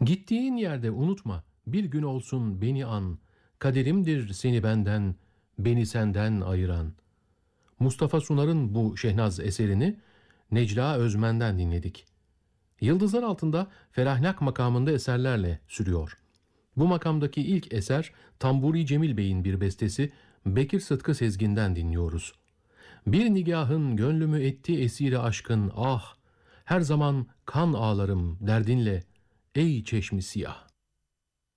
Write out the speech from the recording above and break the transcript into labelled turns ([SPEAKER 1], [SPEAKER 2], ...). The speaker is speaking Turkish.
[SPEAKER 1] Gittiğin yerde unutma, bir gün olsun beni an. Kaderimdir seni benden, beni senden ayıran. Mustafa Sunar'ın bu Şehnaz eserini Necla Özmen'den dinledik. Yıldızlar Altında Ferahlak makamında eserlerle sürüyor. Bu makamdaki ilk eser Tamburi Cemil Bey'in bir bestesi Bekir Sıtkı Sezgin'den dinliyoruz. Bir nigahın gönlümü etti esiri aşkın, ah! Her zaman kan ağlarım derdinle ey çeşmi siyah.